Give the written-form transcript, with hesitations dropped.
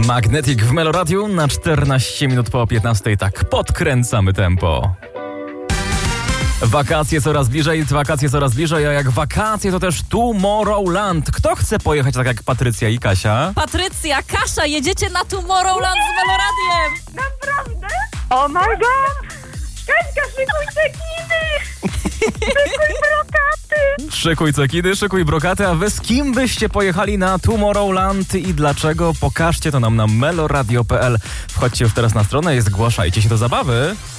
Magnetic w Meloradiu na 14 minut po 15. Tak, podkręcamy tempo. Wakacje coraz bliżej, a jak wakacje to też Tomorrowland. Kto chce pojechać tak jak Patrycja i Kasia? Patrycja, Kasia, jedziecie na Tomorrowland z Meloradiem! Naprawdę? Oh my god! Kaśka, szykuj cekiny! Szykuj brokaty! Szykuj cekidy, szykuj brokaty, a wy z kim byście pojechali na Tomorrowland i dlaczego? Pokażcie to nam na meloradio.pl. Wchodźcie już teraz na stronę i zgłaszajcie się do zabawy.